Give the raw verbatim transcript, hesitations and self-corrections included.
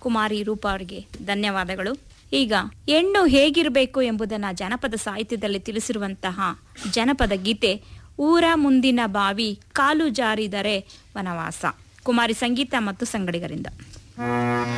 ಕುಮಾರಿ ರೂಪಾ ಅವರಿಗೆ ಧನ್ಯವಾದಗಳು. ಈಗ ಹೆಣ್ಣು ಹೇಗಿರಬೇಕು ಎಂಬುದನ್ನು ಜನಪದ ಸಾಹಿತ್ಯದಲ್ಲಿ ತಿಳಿಸಿರುವಂತಹ ಜನಪದ ಗೀತೆ ಊರ ಮುಂದಿನ ಬಾವಿ ಕಾಲು ಜಾರಿದರೆ ವನವಾಸ, ಕುಮಾರಿ ಸಂಗೀತ ಮತ್ತು ಸಂಗಡಿಗರಿಂದ.